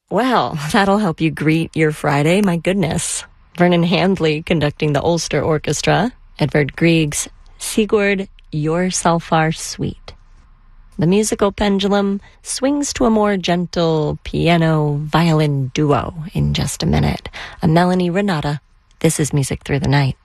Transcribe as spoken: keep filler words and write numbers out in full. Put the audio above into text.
Well, that'll help you greet your Friday, my goodness. Vernon Handley conducting the Ulster Orchestra, Edvard Grieg's Sigurd, Your Salfar Suite. The musical pendulum swings to a more gentle piano-violin duo in just a minute. I'm Melanie Renata. This is Music Through the Night.